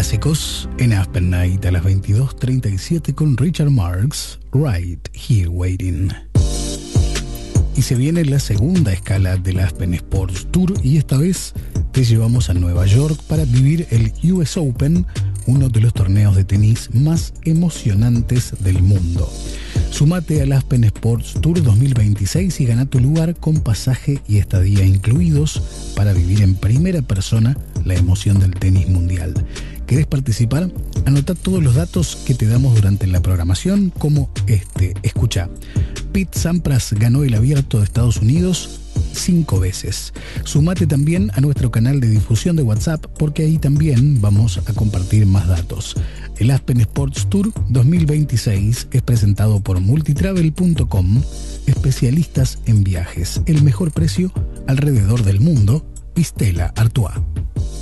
clásicos en Aspen Night a las 22:37 con Richard Marx, Right Here Waiting. Y se viene la segunda escala del Aspen Sports Tour y esta vez te llevamos a Nueva York para vivir el US Open, uno de los torneos de tenis más emocionantes del mundo. Sumate al Aspen Sports Tour 2026 y gana tu lugar con pasaje y estadía incluidos para vivir en primera persona la emoción del tenis mundial. ¿Querés participar? Anota todos los datos que te damos durante la programación, como este. Escucha, Pete Sampras ganó el Abierto de Estados Unidos 5 veces. Sumate también a nuestro canal de difusión de WhatsApp porque ahí también vamos a compartir más datos. El Aspen Sports Tour 2026 es presentado por multitravel.com, especialistas en viajes, el mejor precio alrededor del mundo, y Stella Artois.